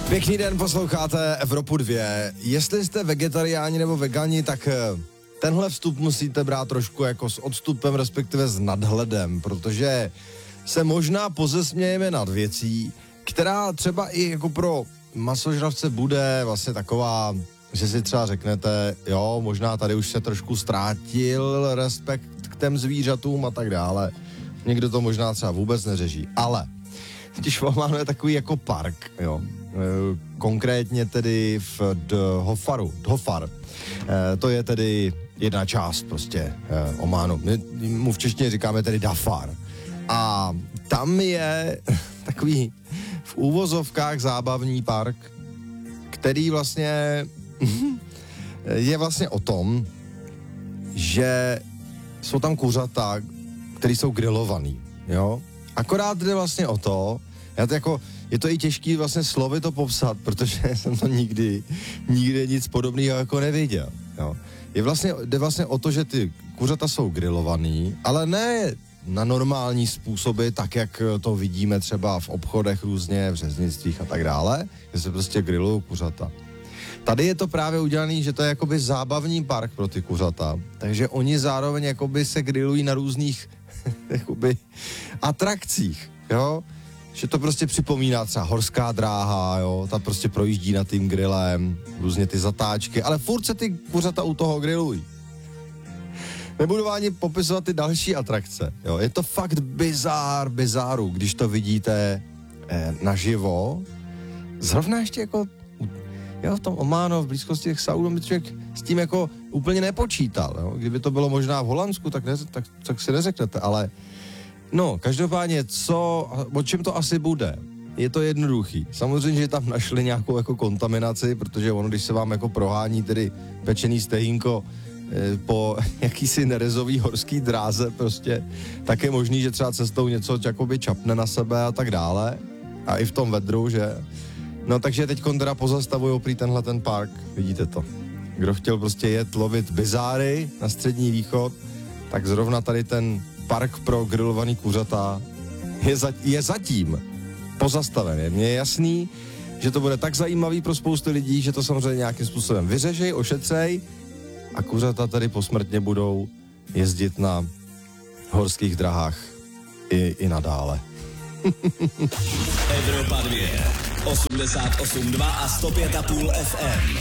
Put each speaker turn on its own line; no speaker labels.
Pěkný den, posloucháte Evropu 2. Jestli jste vegetariáni nebo vegani, tak tenhle vstup musíte brát trošku jako s odstupem, respektive s nadhledem, protože se možná pozesmějeme nad věcí, která třeba i jako pro masožravce bude vlastně taková, že si třeba řeknete, jo, možná tady už se trošku ztrátil respekt k těm zvířatům a tak dále. Někdo to možná třeba vůbec neřeší, ale když máme takový jako park, jo, konkrétně tedy v Dhofar. To je tedy jedna část prostě Ománu. My mu v češtině říkáme tedy Dhofar. A tam je takový v úvozovkách zábavní park, který vlastně je vlastně o tom, že jsou tam kuřata, které jsou grilovaný, jo. Akorát jde vlastně o to, je to i těžký vlastně slovy to popsat, protože jsem to nikdy nic podobného jako neviděl, jo. Jde vlastně o to, že ty kuřata jsou grilovaný, ale ne na normální způsoby, tak jak to vidíme třeba v obchodech různě, v řeznictvích a tak dále, že se prostě grillují kuřata. Tady je to právě udělané, že to je jakoby zábavní park pro ty kuřata, takže oni zároveň jakoby se grillují na různých jakoby atrakcích, jo, že to prostě připomíná třeba horská dráha, jo, ta prostě projíždí nad tím grillem, různě ty zatáčky, ale furt se ty kuřata u toho grillují. Nebudu ani popisovat ty další atrakce, jo, je to fakt bizáru, když to vidíte naživo, zrovna ještě jako jo, v tom Ománu, v blízkosti těch Saudů, by člověk s tím jako úplně nepočítal, jo. Kdyby to bylo možná v Holandsku, tak si neřeknete, ale no, každopádně, o čem to asi bude? Je to jednoduchý. Samozřejmě, že tam našli nějakou jako kontaminaci, protože ono, když se vám jako prohání tedy pečený stehínko po jakýsi nerezový horský dráze prostě, tak je možný, že třeba cestou něco jakoby čapne na sebe a tak dále. A i v tom vedru, že? No, takže teďkon teda pozastavujou prý tenhle ten park, vidíte to. Kdo chtěl prostě lovit bizáry na Střední východ, tak zrovna tady ten park pro grilovaný kuřata je zatím pozastaven. Mně je jasný, že to bude tak zajímavý pro spoustu lidí, že to samozřejmě nějakým způsobem vyřešej, ošetřej a kuřata tady posmrtně budou jezdit na horských drahách i nadále.
Evropa 2, 88,2 a 105,5 FM.